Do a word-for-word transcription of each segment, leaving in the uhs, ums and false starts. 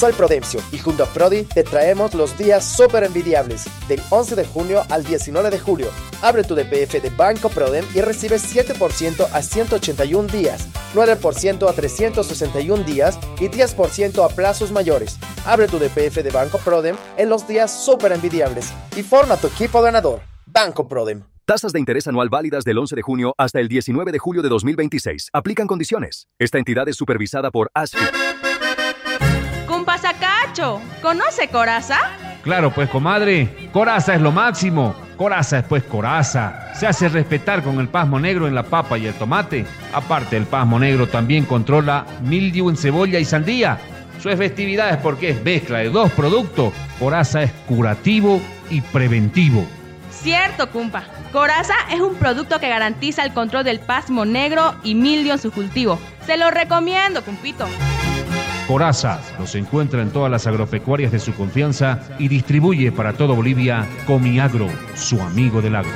Soy Prudencio y junto a Prodi te traemos los días súper envidiables del once de junio al diecinueve de julio. Abre tu D P F de Banco Prodem y recibe siete por ciento a ciento ochenta y un días, nueve por ciento a trescientos sesenta y un días y diez por ciento a plazos mayores. Abre tu D P F de Banco Prodem en los días súper envidiables y forma tu equipo ganador. Banco Prodem. Tasas de interés anual válidas del once de junio hasta el diecinueve de julio de dos mil veintiséis. Aplican condiciones. Esta entidad es supervisada por ASFI. Cumpa Sacacho, ¿conoce Coraza? Claro, pues, comadre. Coraza es lo máximo. Coraza es pues Coraza. Se hace respetar con el pasmo negro en la papa y el tomate. Aparte, el pasmo negro también controla mildiu en cebolla y sandía. Su efectividad es porque es mezcla de dos productos. Coraza es curativo y preventivo. Cierto, Cumpa. Coraza es un producto que garantiza el control del pasmo negro y mildio en su cultivo. Se lo recomiendo, Cumpito. Coraza los encuentra en todas las agropecuarias de su confianza y distribuye para todo Bolivia Comiagro, su amigo del agro.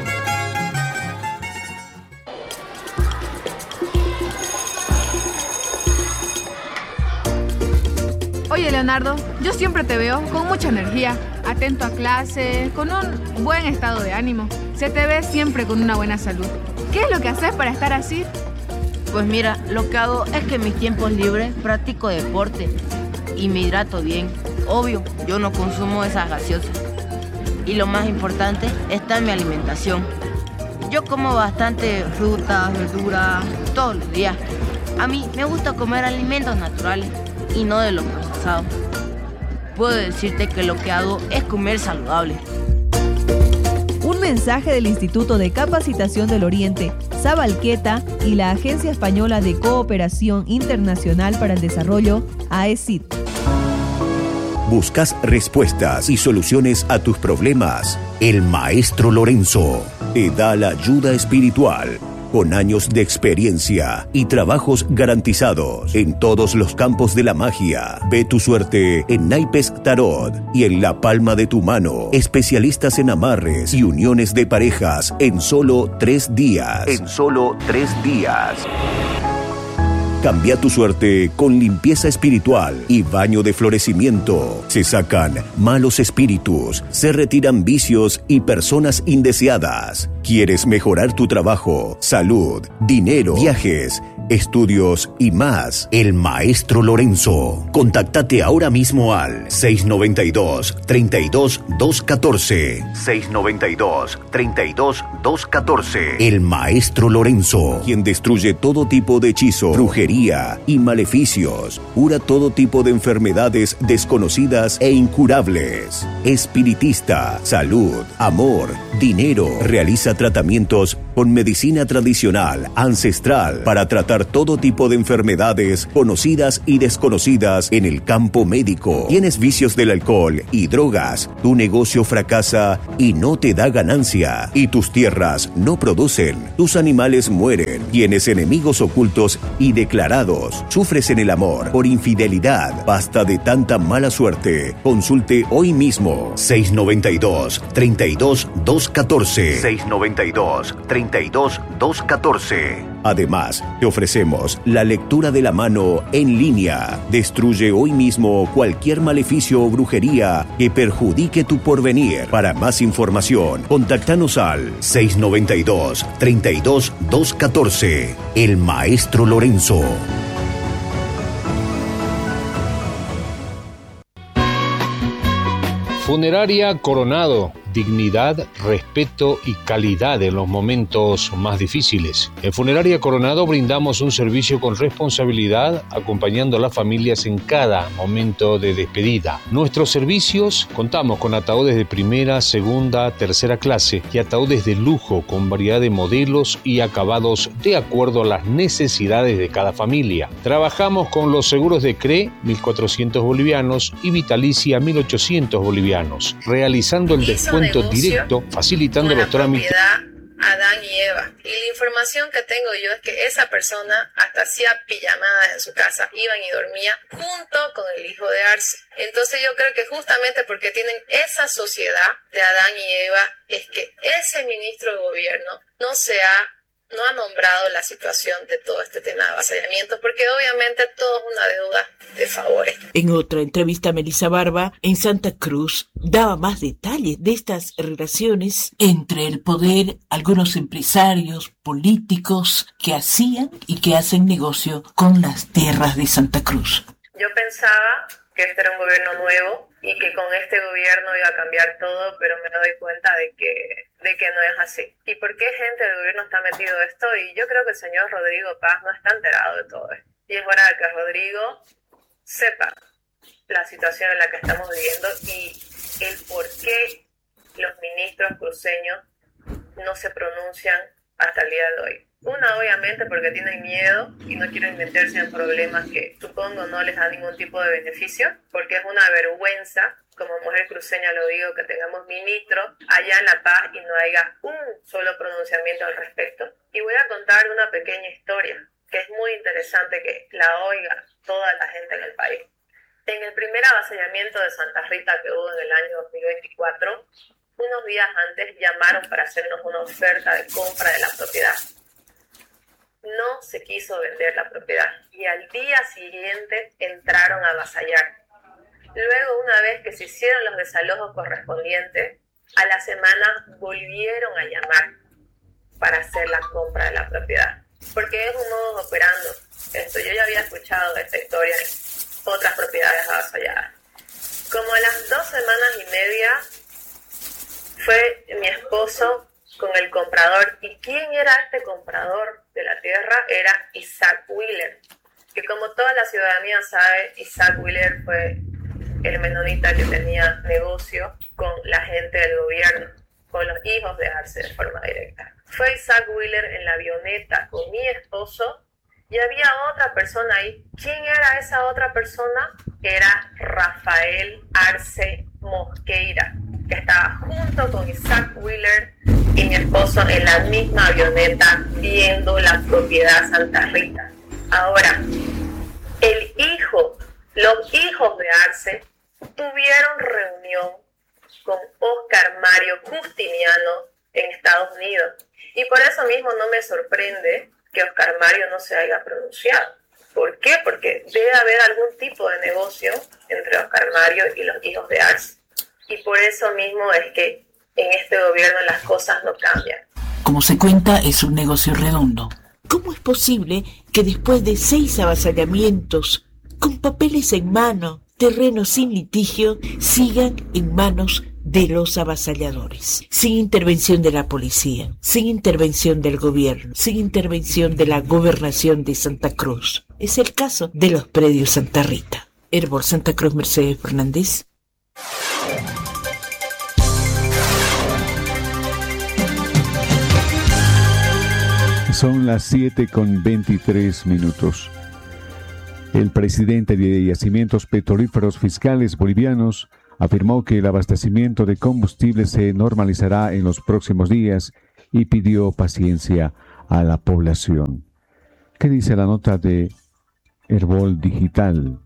Oye, Leonardo, yo siempre te veo con mucha energía, atento a clase, con un buen estado de ánimo. Se te ve siempre con una buena salud. ¿Qué es lo que haces para estar así? Pues mira, lo que hago es que en mis tiempos libres practico deporte y me hidrato bien. Obvio, yo no consumo esas gaseosas. Y lo más importante está en mi alimentación. Yo como bastante frutas, verduras, todos los días. A mí me gusta comer alimentos naturales y no de los procesados. Puedo decirte que lo que hago es comer saludable. Un mensaje del Instituto de Capacitación del Oriente, Sabalqueta y la Agencia Española de Cooperación Internacional para el Desarrollo, A E C I D. ¿Buscas respuestas y soluciones a tus problemas? El Maestro Lorenzo te da la ayuda espiritual. Con años de experiencia y trabajos garantizados en todos los campos de la magia. Ve tu suerte en naipes tarot y en la palma de tu mano. Especialistas en amarres y uniones de parejas en solo tres días. En solo tres días. Cambia tu suerte con limpieza espiritual y baño de florecimiento. Se sacan malos espíritus, se retiran vicios y personas indeseadas. ¿Quieres mejorar tu trabajo, salud, dinero, viajes, estudios y más? El Maestro Lorenzo. Contáctate ahora mismo al seis noventa y dos, treinta y dos, doscientos catorce. seis noventa y dos, treinta y dos, doscientos catorce. El Maestro Lorenzo, quien destruye todo tipo de hechizo, brujería y maleficios. Cura todo tipo de enfermedades desconocidas e incurables. Espiritista, salud, amor, dinero. Realiza tratamientos con medicina tradicional, ancestral, para tratar todo tipo de enfermedades conocidas y desconocidas en el campo médico. Tienes vicios del alcohol y drogas, tu negocio fracasa y no te da ganancia, y tus tierras no producen, tus animales mueren, tienes enemigos ocultos y declarados, sufres en el amor por infidelidad, basta de tanta mala suerte. Consulte hoy mismo. seis noventa y dos, treinta y dos, doscientos catorce. seis noventa y dos, treinta y dos, doscientos catorce. Además, te ofrecemos la lectura de la mano en línea. Destruye hoy mismo cualquier maleficio o brujería que perjudique tu porvenir. Para más información, contáctanos al seis noventa y dos, treinta y dos, doscientos catorce. El Maestro Lorenzo. Funeraria Coronado. Dignidad, respeto y calidad en los momentos más difíciles. En Funeraria Coronado brindamos un servicio con responsabilidad, acompañando a las familias en cada momento de despedida. Nuestros servicios: contamos con ataúdes de primera, segunda, tercera clase y ataúdes de lujo con variedad de modelos y acabados de acuerdo a las necesidades de cada familia. Trabajamos con los seguros de C R E, mil cuatrocientos bolivianos, y Vitalicia, mil ochocientos bolivianos, realizando el descuento directo, facilitando los trámites. Adán y Eva. Y la información que tengo yo es que esa persona hasta hacía pijamadas en su casa, iban y dormía junto con el hijo de Arce. Entonces yo creo que justamente porque tienen esa sociedad de Adán y Eva es que ese ministro de gobierno no se ha no ha nombrado la situación de todo este tema de avasallamiento, porque obviamente todo es una deuda de favores. En otra entrevista, Melissa Barba, en Santa Cruz, daba más detalles de estas relaciones entre el poder, algunos empresarios, políticos que hacían y que hacen negocio con las tierras de Santa Cruz. Yo pensaba que este era un gobierno nuevo y que con este gobierno iba a cambiar todo, pero me doy cuenta de que, de que no es así. ¿Y por qué gente del gobierno está metido en esto? Y yo creo que el señor Rodrigo Paz no está enterado de todo esto. Y es hora de que Rodrigo sepa la situación en la que estamos viviendo y el por qué los ministros cruceños no se pronuncian hasta el día de hoy. Una, obviamente, porque tienen miedo y no quieren meterse en problemas que supongo no les da ningún tipo de beneficio, porque es una vergüenza, como mujer cruceña lo digo, que tengamos ministros allá en La Paz y no haya un solo pronunciamiento al respecto. Y voy a contar una pequeña historia que es muy interesante que la oiga toda la gente en el país. En el primer avasallamiento de Santa Rita que hubo en el año dos mil veinticuatro, unos días antes llamaron para hacernos una oferta de compra de la propiedad. No se quiso vender la propiedad y al día siguiente entraron a avasallar. Luego, una vez que se hicieron los desalojos correspondientes, a la semana volvieron a llamar para hacer la compra de la propiedad. Porque es un modo operando esto. Yo ya había escuchado esta historia en otras propiedades avasalladas. Como a las dos semanas y media fue mi esposo con el comprador. ¿Y quién era este comprador de la tierra? Era Isaac Wheeler, que como toda la ciudadanía sabe, Isaac Wheeler fue el menonita que tenía negocio con la gente del gobierno, con los hijos de Arce de forma directa. Fue Isaac Wheeler en la avioneta con mi esposo y había otra persona ahí. ¿Quién era esa otra persona? Era Rafael Arce Mosqueira, que estaba junto con Isaac Wheeler y mi esposo en la misma avioneta viendo la propiedad Santa Rita. Ahora, el hijo, los hijos de Arce tuvieron reunión con Oscar Mario Justiniano en Estados Unidos. Y por eso mismo no me sorprende que Oscar Mario no se haya pronunciado. ¿Por qué? Porque debe haber algún tipo de negocio entre Oscar Mario y los hijos de Arce. Y por eso mismo es que en este gobierno las cosas no cambian. Como se cuenta, es un negocio redondo. ¿Cómo es posible que después de seis avasallamientos, con papeles en mano, terrenos sin litigio, sigan en manos de los avasalladores? Sin intervención de la policía, sin intervención del gobierno, sin intervención de la gobernación de Santa Cruz. Es el caso de los predios Santa Rita. Herbol Santa Cruz, Mercedes Fernández. Son las siete con veintitrés minutos. El presidente de Yacimientos Petrolíferos Fiscales Bolivianos afirmó que el abastecimiento de combustible se normalizará en los próximos días y pidió paciencia a la población. ¿Qué dice la nota de Herbol Digital?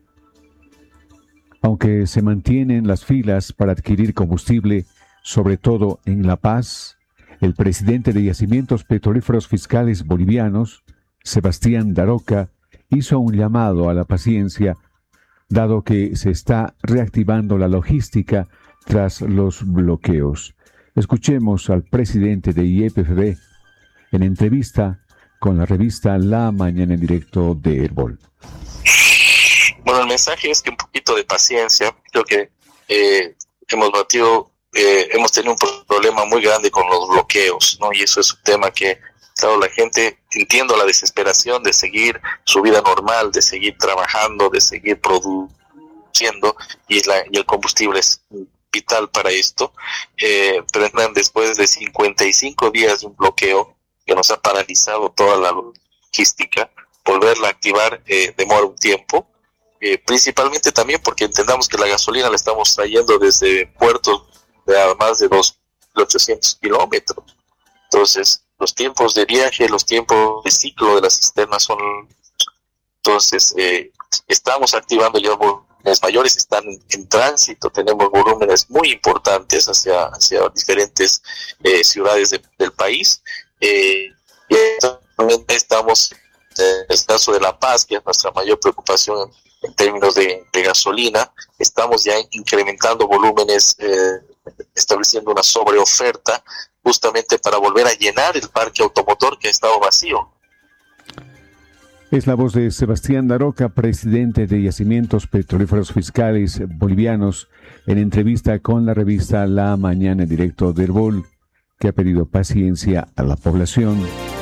Aunque se mantienen las filas para adquirir combustible, sobre todo en La Paz, el presidente de Yacimientos Petrolíferos Fiscales Bolivianos, Sebastián Daroca, hizo un llamado a la paciencia, dado que se está reactivando la logística tras los bloqueos. Escuchemos al presidente de Y P F B en entrevista con la revista La Mañana en Directo de Herbol. Bueno, el mensaje es que un poquito de paciencia. Creo que eh, hemos batido, eh, hemos tenido un problema muy grande con los bloqueos, ¿no? Y eso es un tema que, claro, la gente, entiendo la desesperación de seguir su vida normal, de seguir trabajando, de seguir produciendo, y, la, y el combustible es vital para esto. Eh, pero después de cincuenta y cinco días de un bloqueo que nos ha paralizado toda la logística, volverla a activar eh, demora un tiempo. Eh, principalmente también porque entendamos que la gasolina la estamos trayendo desde puertos de a más de dos mil ochocientos kilómetros. Entonces, los tiempos de viaje, los tiempos de ciclo de las cisternas son... Entonces, eh, estamos activando ya volúmenes mayores, están en, en tránsito, tenemos volúmenes muy importantes hacia, hacia diferentes eh, ciudades de, del país. Eh, Y también estamos en el caso de La Paz, que es nuestra mayor preocupación en, en términos de, de gasolina. Estamos ya incrementando volúmenes, eh, estableciendo una sobreoferta justamente para volver a llenar el parque automotor que ha estado vacío. Es la voz de Sebastián Daroca, presidente de Yacimientos Petrolíferos Fiscales Bolivianos, en entrevista con la revista La Mañana en directo del B O L, que ha pedido paciencia a la población.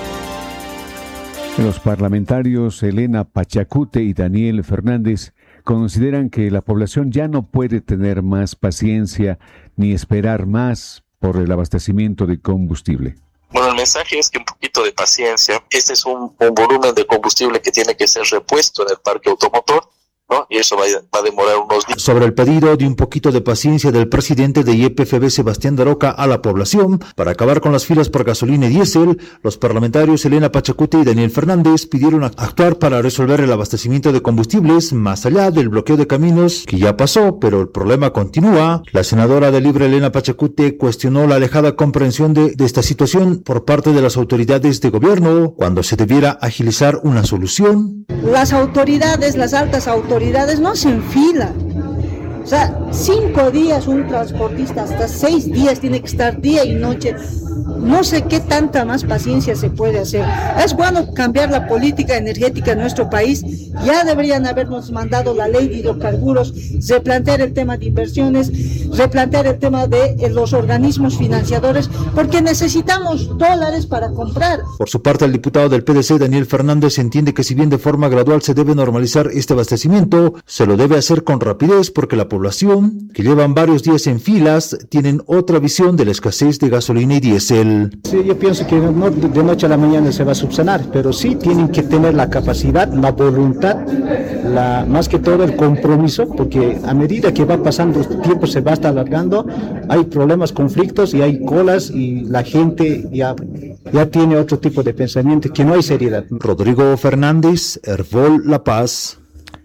Los parlamentarios Elena Pachacute y Daniel Fernández consideran que la población ya no puede tener más paciencia ni esperar más por el abastecimiento de combustible. Bueno, el mensaje es que un poquito de paciencia. Este es un, un volumen de combustible que tiene que ser repuesto en el parque automotor, ¿no? Y eso va a, va a demorar unos días. Sobre el pedido de un poquito de paciencia del presidente de Y P F B, Sebastián Daroca, a la población para acabar con las filas por gasolina y diésel, los parlamentarios Elena Pachacute y Daniel Fernández pidieron actuar para resolver el abastecimiento de combustibles más allá del bloqueo de caminos que ya pasó, pero el problema continúa. La senadora de Libre, Elena Pachacute, cuestionó la alejada comprensión de, de esta situación por parte de las autoridades de gobierno cuando se debiera agilizar una solución. Las autoridades, las altas autoridades no hacen fila. O sea, cinco días un transportista, hasta seis días tiene que estar día y noche. No sé qué tanta más paciencia se puede hacer. Es bueno cambiar la política energética en nuestro país. Ya deberían habernos mandado la ley de hidrocarburos, replantear el tema de inversiones, replantear el tema de los organismos financiadores, porque necesitamos dólares para comprar. Por su parte, el diputado del P D C, Daniel Fernández, entiende que si bien de forma gradual se debe normalizar este abastecimiento, se lo debe hacer con rapidez porque la población, que llevan varios días en filas, tienen otra visión de la escasez de gasolina y diésel. Sí, yo pienso que no de noche a la mañana se va a subsanar, pero sí tienen que tener la capacidad, la voluntad, la, más que todo el compromiso, porque a medida que va pasando el tiempo se va a estar alargando, hay problemas, conflictos y hay colas y la gente ya, ya tiene otro tipo de pensamiento, que no hay seriedad. Rodrigo Fernández, Herbol, La Paz.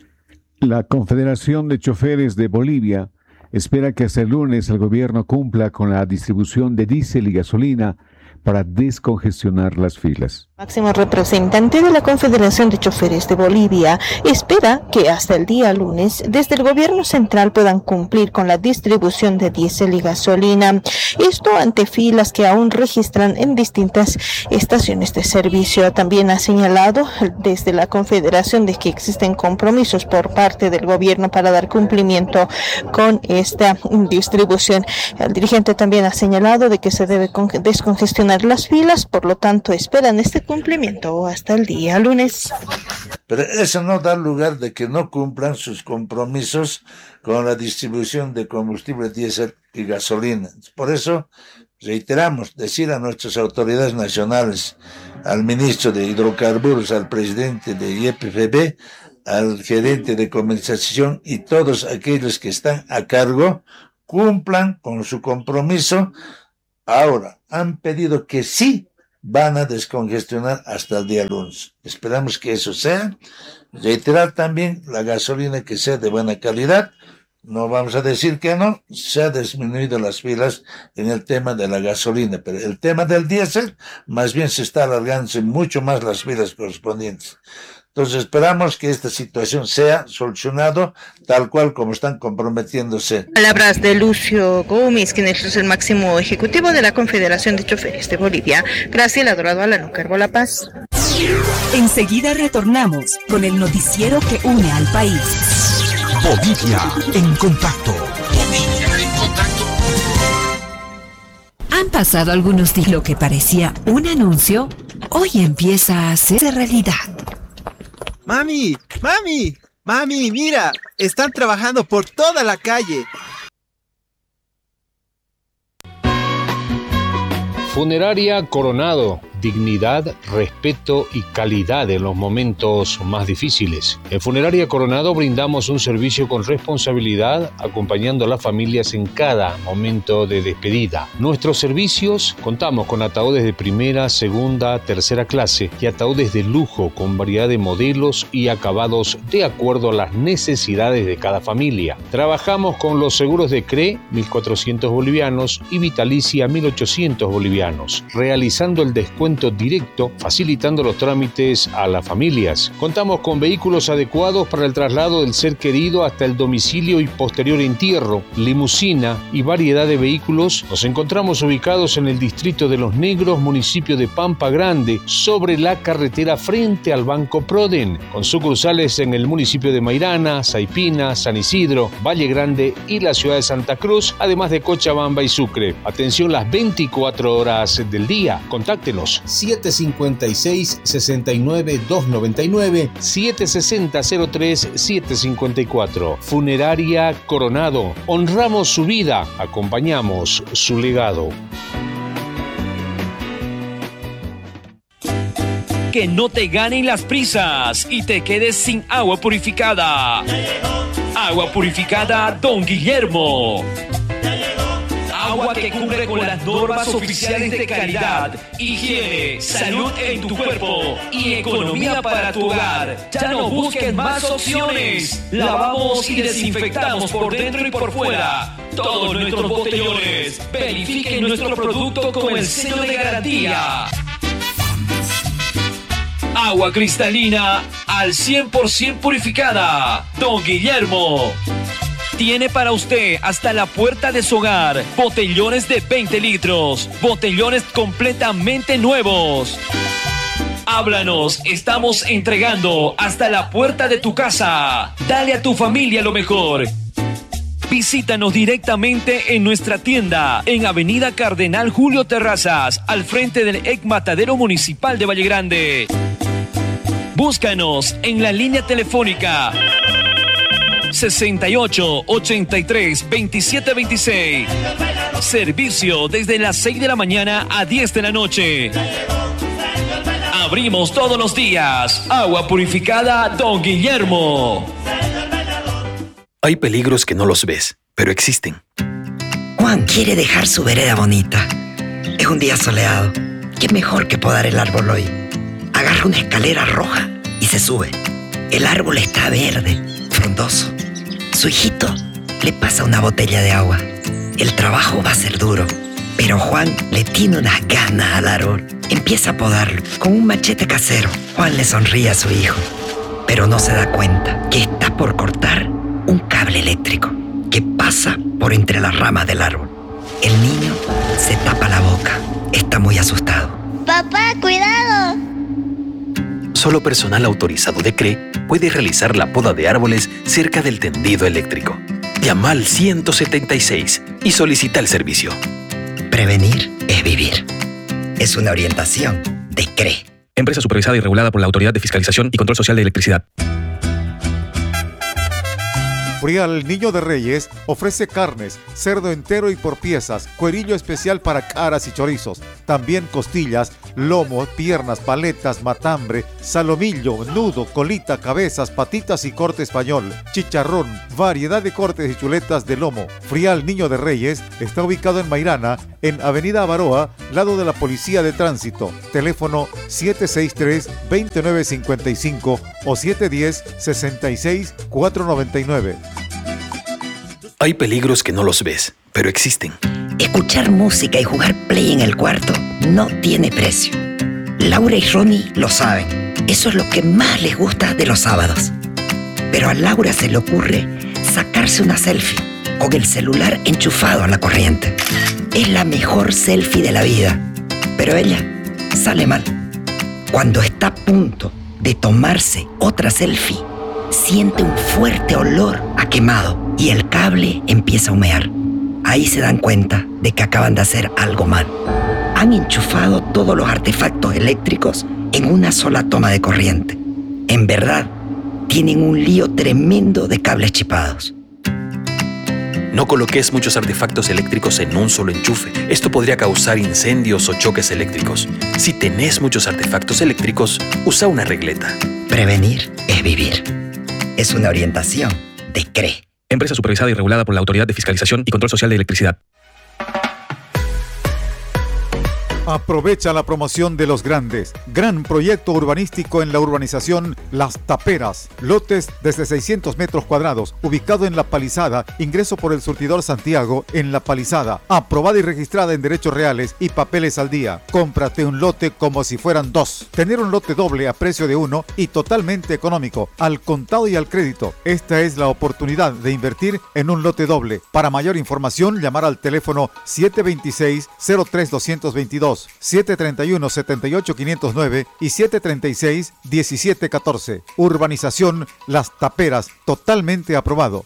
La Confederación de Choferes de Bolivia espera que hasta el lunes el gobierno cumpla con la distribución de diésel y gasolina para descongestionar las filas. Máximo representante de la Confederación de Choferes de Bolivia espera que hasta el día lunes desde el gobierno central puedan cumplir con la distribución de diésel y gasolina. Esto ante filas que aún registran en distintas estaciones de servicio. También ha señalado desde la Confederación de que existen compromisos por parte del gobierno para dar cumplimiento con esta distribución. El dirigente también ha señalado de que se debe descongestionar las filas, por lo tanto esperan este cumplimiento hasta el día lunes. Pero eso no da lugar de que no cumplan sus compromisos con la distribución de combustible diésel y gasolina. Por eso reiteramos decir a nuestras autoridades nacionales, al ministro de Hidrocarburos, al presidente de Y P F B, al gerente de comercialización y todos aquellos que están a cargo, cumplan con su compromiso. Ahora, han pedido que sí van a descongestionar hasta el día lunes. Esperamos que eso sea. Reiterar también la gasolina que sea de buena calidad. No vamos a decir que no. Se ha disminuido las filas en el tema de la gasolina, pero el tema del diésel más bien se está alargando mucho más las filas correspondientes. Entonces esperamos que esta situación sea solucionado tal cual como están comprometiéndose. Palabras de Lucio Gómez, quien es el máximo ejecutivo de la Confederación de Choferes de Bolivia. Graciela Dorado, Alano Carbo, La Paz. Enseguida retornamos con el noticiero que une al país. Bolivia en contacto. Bolivia en contacto. Han pasado algunos días. Lo que parecía un anuncio, hoy empieza a hacerse realidad. Mami, mami, mami, mira, están trabajando por toda la calle. Funeraria Coronado. Dignidad, respeto y calidad en los momentos más difíciles. En Funeraria Coronado brindamos un servicio con responsabilidad, acompañando a las familias en cada momento de despedida. Nuestros servicios, contamos con ataúdes de primera, segunda, tercera clase y ataúdes de lujo con variedad de modelos y acabados de acuerdo a las necesidades de cada familia. Trabajamos con los seguros de C R E, mil cuatrocientos bolivianos, y Vitalicia, mil ochocientos bolivianos, realizando el descuento descuento directo, facilitando los trámites a las familias. Contamos con vehículos adecuados para el traslado del ser querido hasta el domicilio y posterior entierro, limusina y variedad de vehículos. Nos encontramos ubicados en el distrito de Los Negros, municipio de Pampa Grande, sobre la carretera frente al Banco Proden, con sucursales en el municipio de Mairana, Saipina, San Isidro, Valle Grande y la ciudad de Santa Cruz, además de Cochabamba y Sucre. Atención las veinticuatro horas del día. Contáctenos. siete cincuenta y seis, sesenta y nueve, doscientos noventa y nueve, siete sesenta, cero tres, siete cincuenta y cuatro. Funeraria Coronado. Honramos su vida, acompañamos su legado. Que no te ganen las prisas y te quedes sin agua purificada. Agua purificada Don Guillermo. Agua que cumple con las normas oficiales de calidad, higiene, salud en tu cuerpo y economía para tu hogar. Ya no busques más opciones. Lavamos y desinfectamos por dentro y por fuera todos nuestros botellones. Verifiquen nuestro producto con el sello de garantía. Agua cristalina al cien por ciento purificada. Don Guillermo tiene para usted hasta la puerta de su hogar botellones de veinte litros, botellones completamente nuevos. Háblanos, estamos entregando hasta la puerta de tu casa. Dale a tu familia lo mejor. Visítanos directamente en nuestra tienda en Avenida Cardenal Julio Terrazas, al frente del E C Matadero Municipal de Valle Grande. Búscanos en la línea telefónica sesenta y ocho, ochenta y tres, veintisiete veintiséis. Servicio desde las seis de la mañana a diez de la noche. Abrimos todos los días. Agua purificada Don Guillermo. Hay peligros que no los ves, pero existen. Juan quiere dejar su vereda bonita. Es un día soleado. ¿Qué mejor que podar el árbol hoy? Agarra una escalera roja y se sube. El árbol está verde, frondoso. Su hijito le pasa una botella de agua. El trabajo va a ser duro, pero Juan le tiene unas ganas al árbol. Empieza a podarlo con un machete casero. Juan le sonríe a su hijo, pero no se da cuenta que está por cortar un cable eléctrico que pasa por entre las ramas del árbol. El niño se tapa la boca. Está muy asustado. ¡Papá, cuidado! Solo personal autorizado de C R E puede realizar la poda de árboles cerca del tendido eléctrico. Llama al ciento setenta y seis y solicita el servicio. Prevenir es vivir. Es una orientación de C R E. Empresa supervisada y regulada por la Autoridad de Fiscalización y Control Social de Electricidad. Frial Niño de Reyes ofrece carnes, cerdo entero y por piezas, cuerillo especial para caras y chorizos, también costillas, lomo, piernas, paletas, matambre, salomillo, nudo, colita, cabezas, patitas y corte español, chicharrón, variedad de cortes y chuletas de lomo. Frial Niño de Reyes está ubicado en Mairana, en Avenida Avaroa, lado de la Policía de Tránsito. Teléfono siete seis tres, dos nueve cinco cinco o siete uno cero, seis seis, cuatro nueve nueve. Hay peligros que no los ves, pero existen. Escuchar música y jugar play en el cuarto no tiene precio. Laura y Ronnie lo saben. Eso es lo que más les gusta de los sábados. Pero a Laura se le ocurre sacarse una selfie con el celular enchufado a la corriente. Es la mejor selfie de la vida, pero ella sale mal. Cuando está a punto de tomarse otra selfie, siente un fuerte olor a quemado y el cable empieza a humear. Ahí se dan cuenta de que acaban de hacer algo mal. Han enchufado todos los artefactos eléctricos en una sola toma de corriente. En verdad, tienen un lío tremendo de cables chipados. No coloques muchos artefactos eléctricos en un solo enchufe. Esto podría causar incendios o choques eléctricos. Si tenés muchos artefactos eléctricos, usa una regleta. Prevenir es vivir. Es una orientación de C R E. Empresa supervisada y regulada por la Autoridad de Fiscalización y Control Social de Electricidad. Aprovecha la promoción de los grandes. Gran proyecto urbanístico en la urbanización Las Taperas. Lotes desde seiscientos metros cuadrados, ubicado en La Palizada, ingreso por el surtidor Santiago en La Palizada. Aprobada y registrada en derechos reales y papeles al día. Cómprate un lote como si fueran dos. Tener un lote doble a precio de uno y totalmente económico, al contado y al crédito. Esta es la oportunidad de invertir en un lote doble. Para mayor información, llamar al teléfono siete dos seis, cero tres dos dos dos, siete tres uno, siete ocho cinco cero nueve y siete tres seis, uno siete uno cuatro. Urbanización Las Taperas, totalmente aprobado.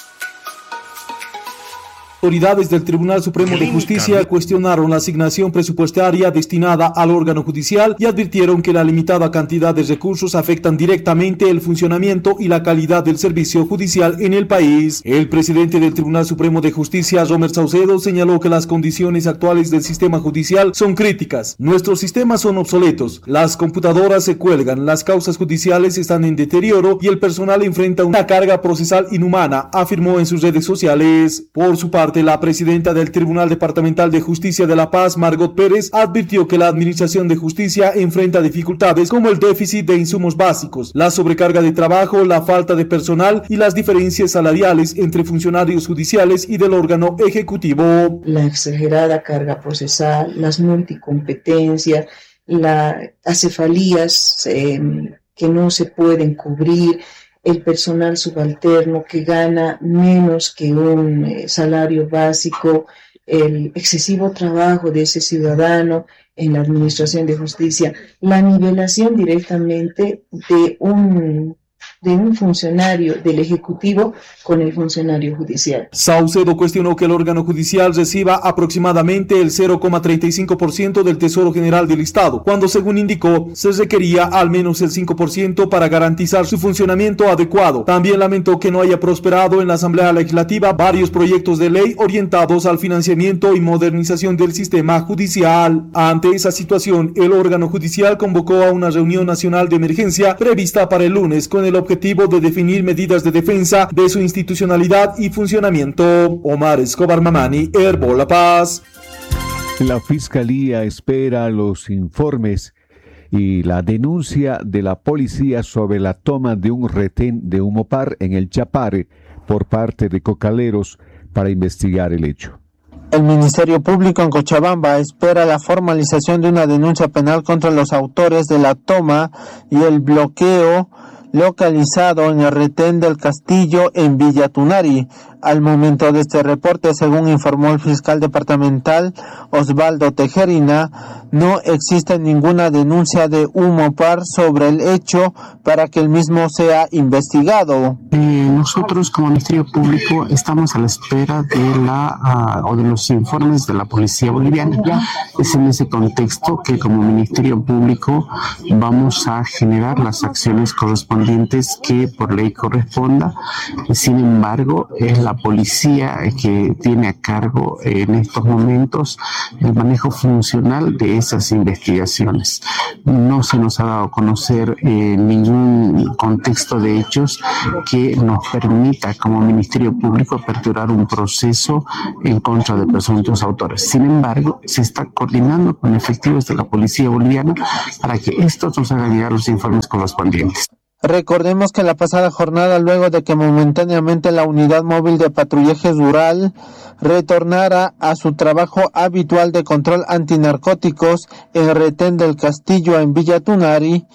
Autoridades del Tribunal Supremo de Justicia cuestionaron la asignación presupuestaria destinada al órgano judicial y advirtieron que la limitada cantidad de recursos afectan directamente el funcionamiento y la calidad del servicio judicial en el país. El presidente del Tribunal Supremo de Justicia, Romer Saucedo, señaló que las condiciones actuales del sistema judicial son críticas. Nuestros sistemas son obsoletos, las computadoras se cuelgan, las causas judiciales están en deterioro y el personal enfrenta una carga procesal inhumana, afirmó en sus redes sociales. Por su parte, la presidenta del Tribunal Departamental de Justicia de La Paz, Margot Pérez, advirtió que la Administración de Justicia enfrenta dificultades como el déficit de insumos básicos, la sobrecarga de trabajo, la falta de personal y las diferencias salariales entre funcionarios judiciales y del órgano ejecutivo. La exagerada carga procesal, las multicompetencias, las acefalías eh, que no se pueden cubrir, el personal subalterno que gana menos que un eh, salario básico, el excesivo trabajo de ese ciudadano en la administración de justicia, la nivelación directamente de un, de un funcionario del Ejecutivo con el funcionario judicial. Saucedo cuestionó que el órgano judicial reciba aproximadamente el cero coma treinta y cinco por ciento del Tesoro General del Estado, cuando según indicó se requería al menos el cinco por ciento para garantizar su funcionamiento adecuado. También lamentó que no haya prosperado en la Asamblea Legislativa varios proyectos de ley orientados al financiamiento y modernización del sistema judicial. Ante esa situación, el órgano judicial convocó a una reunión nacional de emergencia prevista para el lunes con el objetivo de definir medidas de defensa de su institucionalidad y funcionamiento. Omar Escobar Mamani, Herbo La Paz. La Fiscalía espera los informes y la denuncia de la policía sobre la toma de un retén de Humopar en el Chapare por parte de cocaleros para investigar el hecho. El Ministerio Público en Cochabamba espera la formalización de una denuncia penal contra los autores de la toma y el bloqueo localizado en el retén del Castillo en Villa Tunari. Al momento de este reporte, según informó el fiscal departamental Osvaldo Tejerina, no existe ninguna denuncia de Humopar sobre el hecho para que el mismo sea investigado. Eh, nosotros como Ministerio Público estamos a la espera de la uh, o de los informes de la Policía Boliviana. Es en ese contexto que como Ministerio Público vamos a generar las acciones correspondientes que por ley corresponda. Sin embargo, es la policía que tiene a cargo en estos momentos el manejo funcional de esas investigaciones. No se nos ha dado a conocer eh, ningún contexto de hechos que nos permita como Ministerio Público aperturar un proceso en contra de presuntos autores. Sin embargo, se está coordinando con efectivos de la Policía Boliviana para que estos nos hagan llegar los informes correspondientes. Recordemos que la pasada jornada, luego de que momentáneamente la unidad móvil de patrullaje rural retornara a su trabajo habitual de control antinarcóticos en el retén del Castillo en Villa Tunari,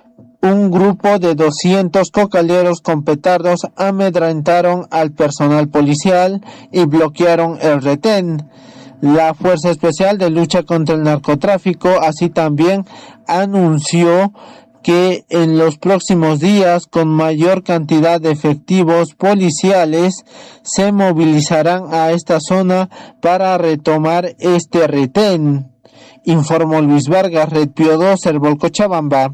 un grupo de doscientos cocaleros con petardos amedrentaron al personal policial y bloquearon el retén. La Fuerza Especial de Lucha contra el Narcotráfico así también anunció que en los próximos días, con mayor cantidad de efectivos policiales, se movilizarán a esta zona para retomar este retén, informó Luis Vargas, Red Pío dos, Herbol Cochabamba.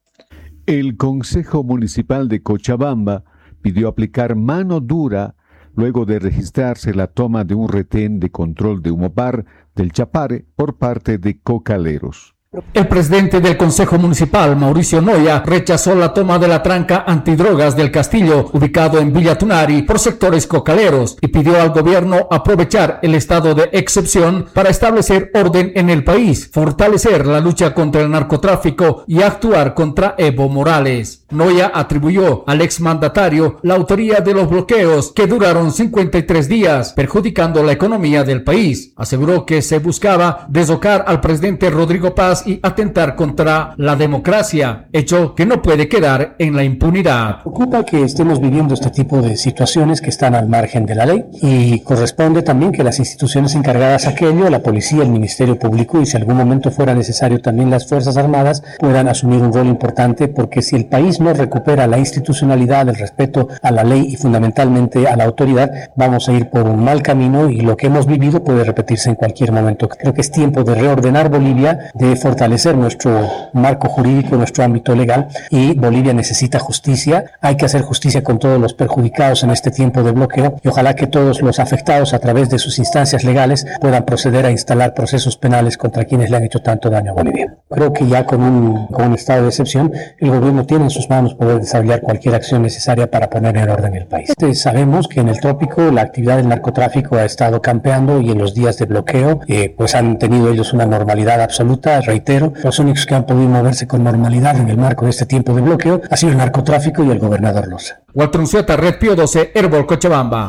El Consejo Municipal de Cochabamba pidió aplicar mano dura luego de registrarse la toma de un retén de control de Humopar del Chapare por parte de cocaleros. El presidente del Consejo Municipal, Mauricio Noya, rechazó la toma de la tranca antidrogas del Castillo, ubicado en Villa Tunari, por sectores cocaleros, y pidió al gobierno aprovechar el estado de excepción para establecer orden en el país, fortalecer la lucha contra el narcotráfico y actuar contra Evo Morales. Noya atribuyó al exmandatario la autoría de los bloqueos que duraron cincuenta y tres días, perjudicando la economía del país. Aseguró que se buscaba deslocar al presidente Rodrigo Paz y atentar contra la democracia, hecho que no puede quedar en la impunidad. Preocupa que estemos viviendo este tipo de situaciones que están al margen de la ley, y corresponde también que las instituciones encargadas a aquello, la policía, el Ministerio Público y si algún momento fuera necesario también las Fuerzas Armadas, puedan asumir un rol importante, porque si el país no recupera la institucionalidad, el respeto a la ley y fundamentalmente a la autoridad, vamos a ir por un mal camino y lo que hemos vivido puede repetirse en cualquier momento. Creo que es tiempo de reordenar Bolivia, de fortalecer nuestro marco jurídico, nuestro ámbito legal, y Bolivia necesita justicia. Hay que hacer justicia con todos los perjudicados en este tiempo de bloqueo y ojalá que todos los afectados a través de sus instancias legales puedan proceder a instalar procesos penales contra quienes le han hecho tanto daño a Bolivia. Creo que ya con un, con un estado de excepción el gobierno tiene en sus manos poder desarrollar cualquier acción necesaria para poner en orden el país. Este, sabemos que en el trópico la actividad del narcotráfico ha estado campeando y en los días de bloqueo eh, pues han tenido ellos una normalidad absoluta. Reitero, los únicos que han podido moverse con normalidad en el marco de este tiempo de bloqueo ha sido el narcotráfico y el gobernador Loza. Walter Unzueta, Red Pío doce, Herbol, Cochabamba.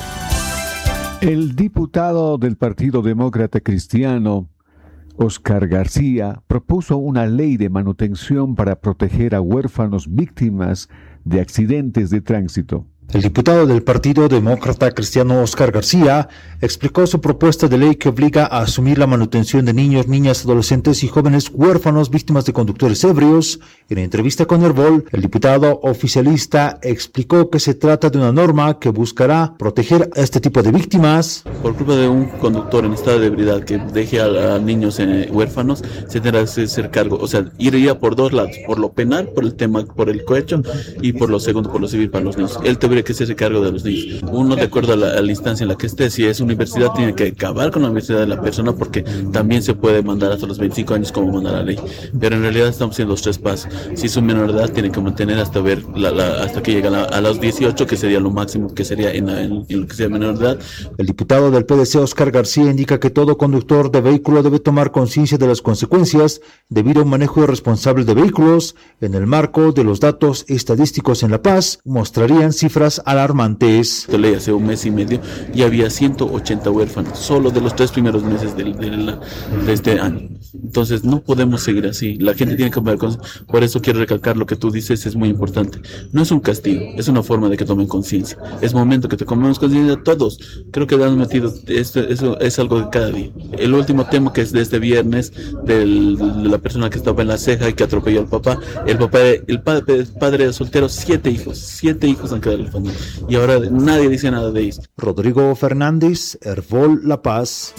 El diputado del Partido Demócrata Cristiano, Oscar García, propuso una ley de manutención para proteger a huérfanos víctimas de accidentes de tránsito. El diputado del Partido Demócrata Cristiano Oscar García explicó su propuesta de ley que obliga a asumir la manutención de niños, niñas, adolescentes y jóvenes huérfanos víctimas de conductores ebrios. En entrevista con Herbol, el diputado oficialista explicó que se trata de una norma que buscará proteger a este tipo de víctimas. Por culpa de un conductor en estado de ebriedad que deje a, a niños eh, huérfanos, se tendrá que hacer cargo, o sea, iría por dos lados, por lo penal, por el tema, por el cohecho, y por lo segundo, por lo civil para los niños. Él tendría que hacerse cargo de los niños. Uno, de acuerdo a la, a la instancia en la que esté, si es universidad, tiene que acabar con la universidad de la persona, porque también se puede mandar hasta los veinticinco años como manda la ley. Pero en realidad estamos haciendo los tres pasos. Si es un menor de edad, tiene que mantener hasta ver la, la, hasta que llega a, la, a los dieciocho, que sería lo máximo que sería en, la, en, en lo que sea menor de edad. El diputado del P D C, Oscar García, indica que todo conductor de vehículo debe tomar conciencia de las consecuencias debido a un manejo irresponsable de vehículos. En el marco de los datos estadísticos en La Paz, mostrarían cifras alarmantes. De ley hace un mes y medio y había ciento ochenta huérfanos, solo de los tres primeros meses de, de, la, de este año. Entonces no podemos seguir así. La gente tiene que tomar conciencia. Por eso quiero recalcar lo que tú dices, es muy importante. No es un castigo, es una forma de que tomen conciencia. Es momento que te tomemos conciencia todos. Creo que han metido, esto, eso es algo de cada día. El último tema, que es de este viernes, del, de la persona que estaba en la ceja y que atropelló al papá. El papá, el padre, padre soltero, siete hijos, siete hijos han quedado en la familia. Y ahora nadie dice nada de eso. Rodrigo Fernández, Herbol, La Paz.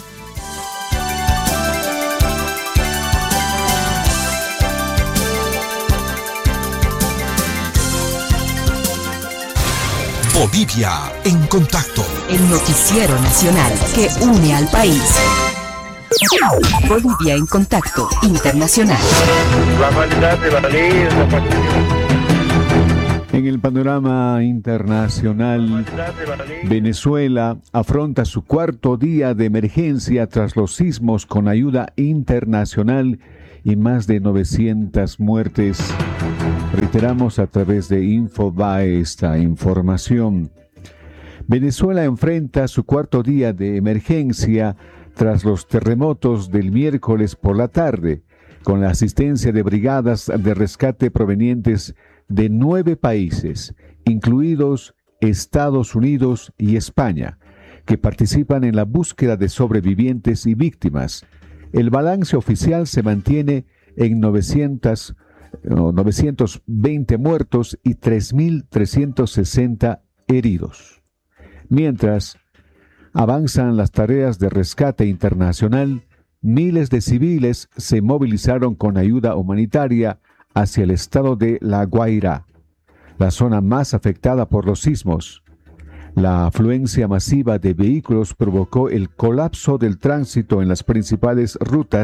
Bolivia en contacto. El noticiero nacional que une al país. Bolivia en contacto internacional. La humanidad de la ley es la paciencia. En el panorama internacional, Venezuela afronta su cuarto día de emergencia tras los sismos con ayuda internacional y más de novecientas muertes. Reiteramos a través de Infobae esta información. Venezuela enfrenta su cuarto día de emergencia tras los terremotos del miércoles por la tarde, con la asistencia de brigadas de rescate provenientes de nueve países, incluidos Estados Unidos y España, que participan en la búsqueda de sobrevivientes y víctimas. El balance oficial se mantiene en novecientos, novecientos veinte muertos y tres mil trescientos sesenta heridos. Mientras avanzan las tareas de rescate internacional, miles de civiles se movilizaron con ayuda humanitaria hacia el estado de La Guairá, la zona más afectada por los sismos. La afluencia masiva de vehículos provocó el colapso del tránsito en las principales rutas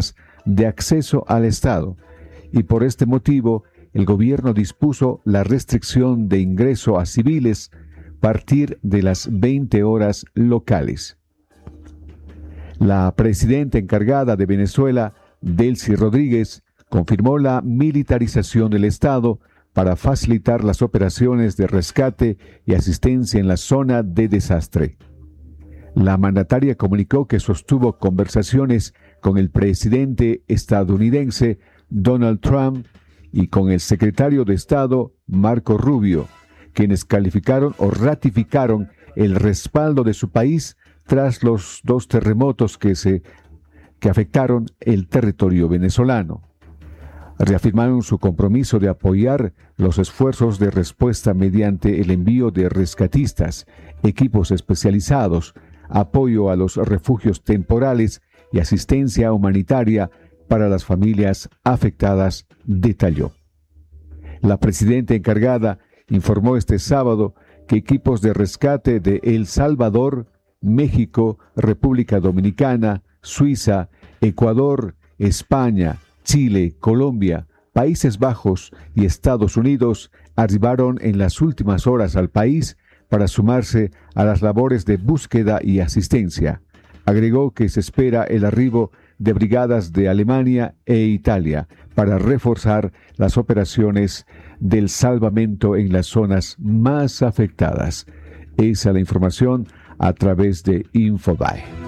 de acceso al Estado, y por este motivo el gobierno dispuso la restricción de ingreso a civiles a partir de las veinte horas locales. La presidenta encargada de Venezuela, Delcy Rodríguez, confirmó la militarización del Estado para facilitar las operaciones de rescate y asistencia en la zona de desastre. La mandataria comunicó que sostuvo conversaciones con el presidente estadounidense Donald Trump y con el secretario de Estado Marco Rubio, quienes calificaron o ratificaron el respaldo de su país tras los dos terremotos que, se, que afectaron el territorio venezolano. Reafirmaron su compromiso de apoyar los esfuerzos de respuesta mediante el envío de rescatistas, equipos especializados, apoyo a los refugios temporales y asistencia humanitaria para las familias afectadas, detalló. La presidenta encargada informó este sábado que equipos de rescate de El Salvador, México, República Dominicana, Suiza, Ecuador, España, Chile, Colombia, Países Bajos y Estados Unidos arribaron en las últimas horas al país para sumarse a las labores de búsqueda y asistencia. Agregó que se espera el arribo de brigadas de Alemania e Italia para reforzar las operaciones del salvamento en las zonas más afectadas. Esa es la información a través de Infobae.